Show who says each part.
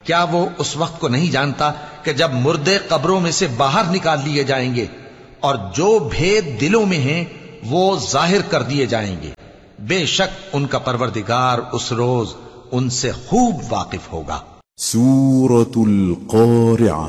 Speaker 1: क्या वो उस वक्त को नहीं जानता कि जब मुर्दे कब्रों में से बाहर निकाल लिए जाएंगे और जो भेद दिलों में हैं वो जाहिर कर दिए जाएंगे। बेशक उनका परवरदिगार उस रोज उनसे खूब वाकिफ होगा।
Speaker 2: सूरतुल क़ारिअह